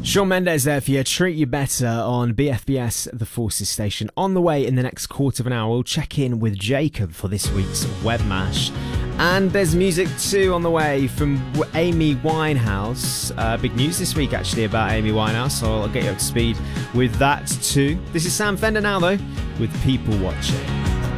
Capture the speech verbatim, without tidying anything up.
Shawn Mendes there for you. Treat You Better on B F B S, the Forces station. On the way in the next quarter of an hour, we'll check in with Jacob for this week's Web Mash. And there's music too on the way from Amy Winehouse. Uh, big news this week actually about Amy Winehouse, so I'll get you up to speed with that too. This is Sam Fender now though, with People Watching.